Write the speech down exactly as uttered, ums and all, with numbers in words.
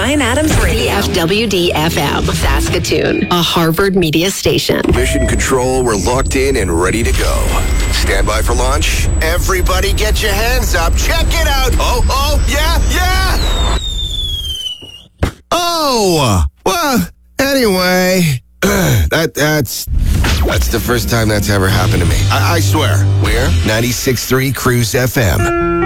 Bryan Adams Radio. F W D F M, Saskatoon, a Harvard media station. Mission Control, we're locked in and ready to go. Stand by for launch. Everybody get your hands up. Check it out. Oh, oh, yeah, yeah. Oh, well, anyway, that that's that's the first time that's ever happened to me. I, I swear. We're ninety-six point three Cruise F M.